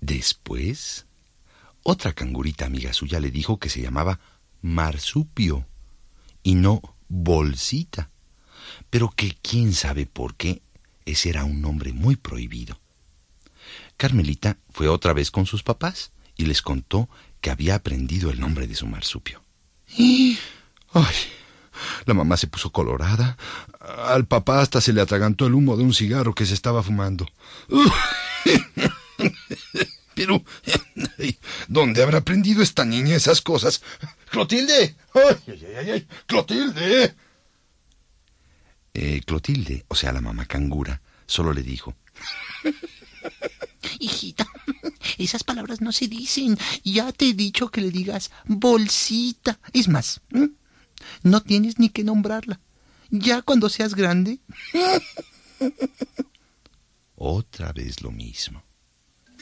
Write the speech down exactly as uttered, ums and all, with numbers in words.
Después, otra cangurita amiga suya le dijo que se llamaba Marsupio y no Bolsita, pero que quién sabe por qué ese era un nombre muy prohibido. Carmelita fue otra vez con sus papás y les contó que había aprendido el nombre de su marsupio. ¡Ay! La mamá se puso colorada. Al papá hasta se le atragantó el humo de un cigarro que se estaba fumando. Pero, ¿dónde habrá aprendido esta niña esas cosas? ¡Clotilde! ¡Ay, ay, ay, ay! ¡Clotilde! Eh, Clotilde, o sea, la mamá cangura, solo le dijo: Hijita, esas palabras no se dicen. Ya te he dicho que le digas bolsita. Es más, no tienes ni que nombrarla. Ya cuando seas grande. Otra vez lo mismo.